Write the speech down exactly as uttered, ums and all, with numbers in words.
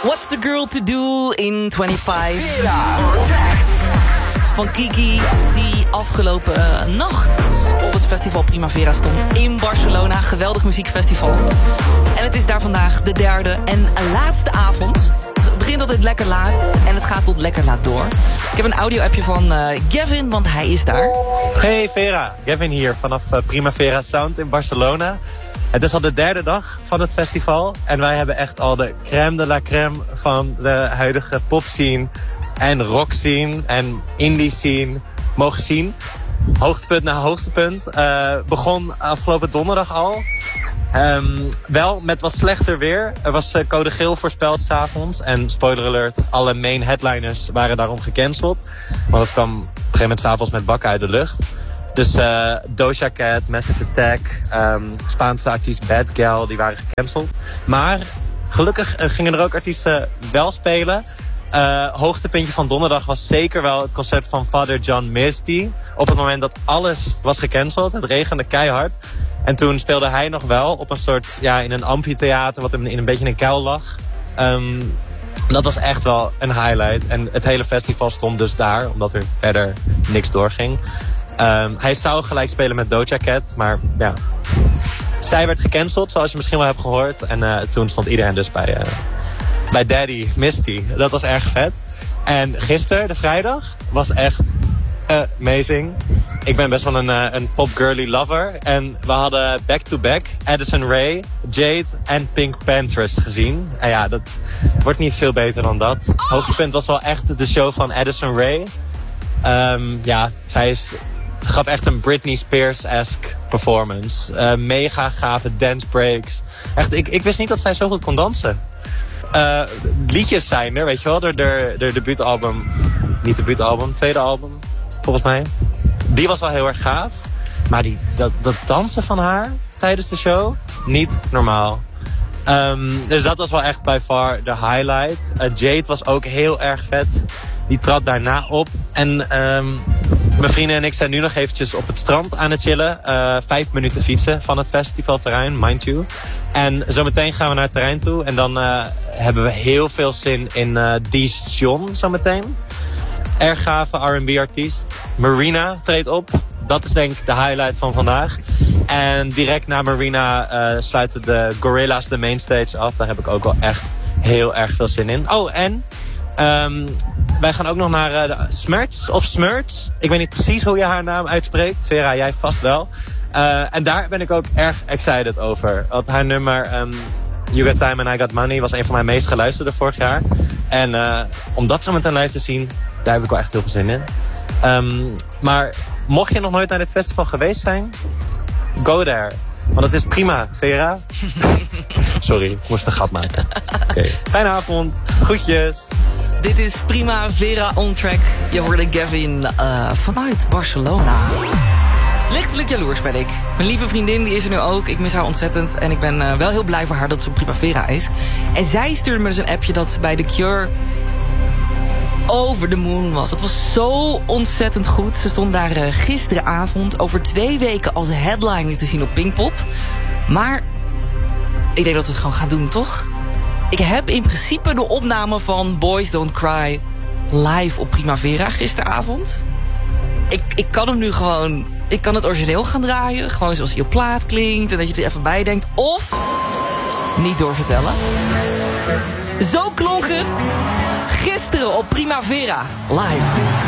What's a girl to do in vijfentwintig? Van Kiki, die afgelopen uh, nacht op het festival Primavera stond in Barcelona. Geweldig muziekfestival. En het is daar vandaag de derde en laatste avond. Het begint altijd lekker laat en het gaat tot lekker laat door. Ik heb een audio-appje van uh, Gavin, want hij is daar. Hey Vera, Gavin hier vanaf uh, Primavera Sound in Barcelona. Het is al de derde dag van het festival. En wij hebben echt al de crème de la crème van de huidige popscene en rockscene en indie scene mogen zien. Hoogtepunt na hoogtepunt. Uh, begon afgelopen donderdag al. Um, wel met wat slechter weer. Er was uh, code geel voorspeld 's avonds. En spoiler alert, alle main headliners waren daarom gecanceld. Want het kwam op een gegeven moment 's avonds met bakken uit de lucht. Dus uh, Doja Cat, Massive Attack, um, Spaanse artiest Bad Gal, die waren gecanceld. Maar gelukkig uh, gingen er ook artiesten wel spelen. Uh, hoogtepuntje van donderdag was zeker wel het concert van Father John Misty. Op het moment dat alles was gecanceld, het regende keihard. En toen speelde hij nog wel op een soort, ja, in een amphitheater wat in een beetje een kuil lag. Um, dat was echt wel een highlight. En het hele festival stond dus daar, omdat er verder niks doorging. Um, hij zou gelijk spelen met Doja Cat, maar ja, zij werd gecanceld, zoals je misschien wel hebt gehoord. En uh, toen stond iedereen dus bij, uh, bij Daddy Misty. Dat was erg vet. En gisteren, de vrijdag, was echt amazing. Ik ben best wel een, uh, een pop-girly lover. En we hadden back-to-back Addison Rae, Jade en Pink Panthers gezien. En ja, dat wordt niet veel beter dan dat. Hoogtepunt was wel echt de show van Addison Rae. Um, ja, zij is... gaf echt een Britney Spears-esque performance. Uh, mega gave dance breaks. Echt, ik, ik wist niet dat zij zo goed kon dansen. Uh, liedjes zijn er, weet je wel. De, de, de debuutalbum, niet debuutalbum, tweede album, volgens mij. Die was wel heel erg gaaf. Maar die, dat, dat dansen van haar tijdens de show, niet normaal. Um, dus dat was wel echt by far de highlight. Uh, Jade was ook heel erg vet. Die trad daarna op. En um, mijn vrienden en ik zijn nu nog eventjes op het strand aan het chillen. Uh, vijf minuten fietsen van het festivalterrein, mind you. En zometeen gaan we naar het terrein toe. En dan uh, hebben we heel veel zin in uh, Dijon zometeen. Erg gave R en B artiest. Marina treedt op. Dat is denk ik de highlight van vandaag. En direct na Marina uh, sluiten de Gorillaz de mainstage af. Daar heb ik ook wel echt heel erg veel zin in. Oh, en um, wij gaan ook nog naar uh, de Smerts of Smurts. Ik weet niet precies hoe je haar naam uitspreekt. Vera, jij vast wel. Uh, en daar ben ik ook erg excited over. Want haar nummer um, You Got Time and I Got Money was een van mijn meest geluisterde vorig jaar. En uh, om dat zo meteen live te zien, daar heb ik wel echt heel veel zin in. Um, maar mocht je nog nooit naar dit festival geweest zijn, go there. Want het is prima, Vera. Sorry, ik moest een gat maken. Okay. Fijne avond, groetjes. Dit is Primavera On Track. Je hoorde Gavin uh, vanuit Barcelona. Lichtelijk jaloers ben ik. Mijn lieve vriendin die is er nu ook. Ik mis haar ontzettend. En ik ben uh, wel heel blij voor haar dat ze op Primavera is. En zij stuurde me dus een appje dat ze bij The Cure over the moon was. Dat was zo ontzettend goed. Ze stond daar uh, gisteravond over twee weken als headliner te zien op Pinkpop. Maar ik denk dat we het gewoon gaan doen, toch? Ik heb in principe de opname van Boys Don't Cry live op Primavera gisteravond. Ik, ik kan hem nu gewoon... Ik kan het origineel gaan draaien. Gewoon zoals hij op plaat klinkt. En dat je er even bij denkt. Of niet doorvertellen. Zo klonk het gisteren op Primavera live.